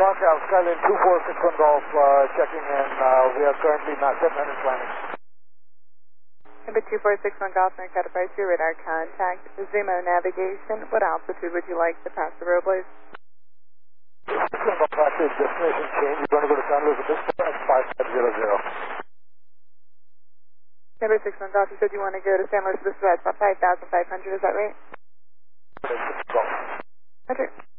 Lockout, Skyline 2461 Golf, checking in. We are currently not 700 planning. Number 2461 Golf, North Enterprise, your radar contact. Zumo navigation. What altitude would you like to pass the road, please? Destination change. You're going to go to San Luis Obispo at 5500. Number 61 Golf, you said you want to go to San Luis Obispo at 5,500, is that right? Golf. Roger.